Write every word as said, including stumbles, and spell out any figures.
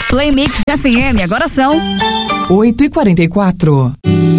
Play Mix F M, agora são oito e quarenta e quatro.